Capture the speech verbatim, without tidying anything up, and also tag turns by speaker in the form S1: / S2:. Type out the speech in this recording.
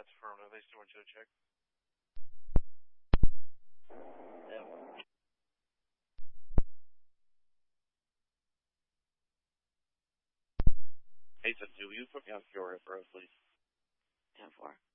S1: That's affirmative. They still want you to check.
S2: Yeah.
S3: Hey, so do you put me on Fiore for us, please?
S2: ten four.